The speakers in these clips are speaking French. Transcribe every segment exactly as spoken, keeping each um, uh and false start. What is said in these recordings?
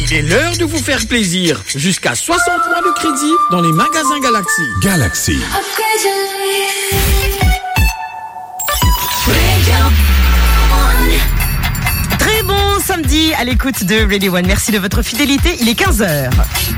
Il est l'heure de vous faire plaisir. Jusqu'à soixante mois de crédit dans les magasins Galaxy. Galaxy. Très bon samedi à l'écoute de Radio One. Merci de votre fidélité. Il est quinze heures.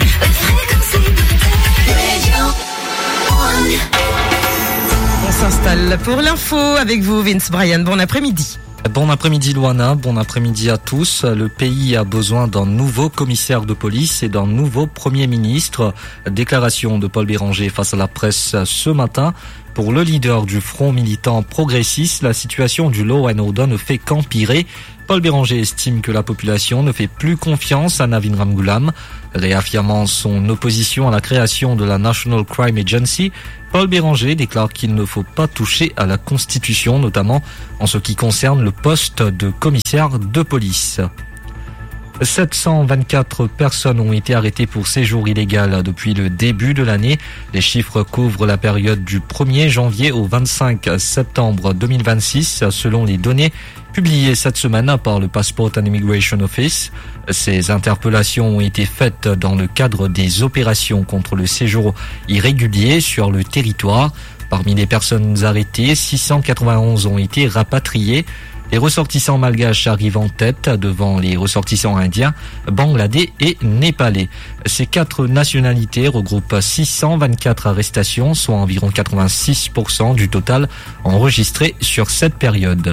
On s'installe pour l'info avec vous, Vince Bryan. Bon après-midi. Bon après-midi Luana, bon après-midi à tous. Le pays a besoin d'un nouveau commissaire de police et d'un nouveau Premier ministre. Déclaration de Paul Béranger face à la presse ce matin. Pour le leader du Front militant progressiste, la situation du law and order ne fait qu'empirer. Paul Béranger estime que la population ne fait plus confiance à Navin Ramgoolam. Réaffirmant son opposition à la création de la National Crime Agency, Paul Béranger déclare qu'il ne faut pas toucher à la Constitution, notamment en ce qui concerne le poste de commissaire de police. sept cent vingt-quatre personnes ont été arrêtées pour séjour illégal depuis le début de l'année. Les chiffres couvrent la période du premier janvier au vingt-cinq septembre deux mille vingt-six, selon les données publiées cette semaine par le Passport and Immigration Office. Ces interpellations ont été faites dans le cadre des opérations contre le séjour irrégulier sur le territoire. Parmi les personnes arrêtées, six cent quatre-vingt-onze ont été rapatriées. Les ressortissants malgaches arrivent en tête devant les ressortissants indiens, bangladais et népalais. Ces quatre nationalités regroupent six cent vingt-quatre arrestations, soit environ quatre-vingt-six pour cent du total enregistré sur cette période.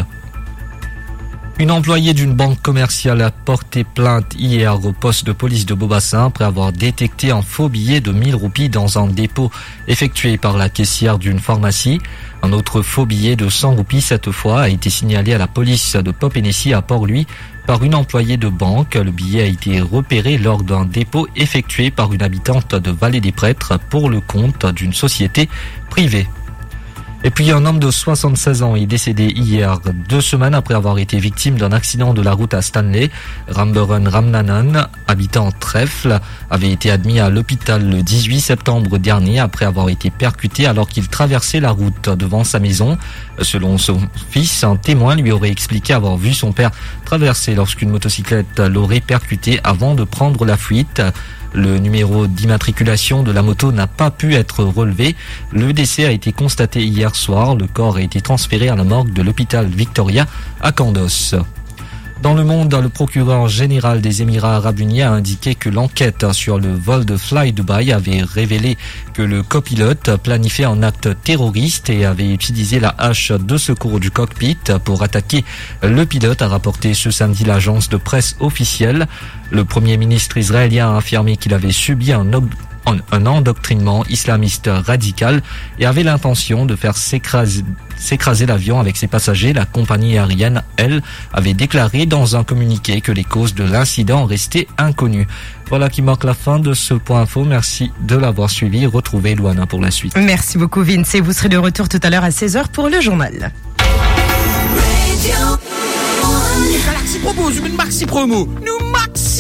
Une employée d'une banque commerciale a porté plainte hier au poste de police de Beaubassin après avoir détecté un faux billet de mille roupies dans un dépôt effectué par la caissière d'une pharmacie. Un autre faux billet de cent roupies cette fois a été signalé à la police de Popénécy à Port-Louis par une employée de banque. Le billet a été repéré lors d'un dépôt effectué par une habitante de Vallée des Prêtres pour le compte d'une société privée. Et puis un homme de soixante-seize ans est décédé hier, deux semaines après avoir été victime d'un accident de la route à Stanley. Ramburun Ramnanan, habitant Trèfle, avait été admis à l'hôpital le dix-huit septembre dernier après avoir été percuté alors qu'il traversait la route devant sa maison. Selon son fils, un témoin lui aurait expliqué avoir vu son père traverser lorsqu'une motocyclette l'aurait percuté avant de prendre la fuite. Le numéro d'immatriculation de la moto n'a pas pu être relevé. Le décès a été constaté hier soir. Le corps a été transféré à la morgue de l'hôpital Victoria à Candos. Dans le monde, le procureur général des Émirats arabes unis a indiqué que l'enquête sur le vol de Fly Dubai avait révélé que le copilote planifiait un acte terroriste et avait utilisé la hache de secours du cockpit pour attaquer le pilote, a rapporté ce samedi l'agence de presse officielle. Le premier ministre israélien a affirmé qu'il avait subi un ob- un endoctrinement islamiste radical et avait l'intention de faire s'écraser, s'écraser l'avion avec ses passagers. La compagnie aérienne, elle, avait déclaré dans un communiqué que les causes de l'incident restaient inconnues. Voilà qui marque la fin de ce point info. Merci de l'avoir suivi. Retrouvez Luana pour la suite. Merci beaucoup Vince et vous serez de retour tout à l'heure à seize heures pour le journal. Galaxy propose une maxi promo. Nous maxi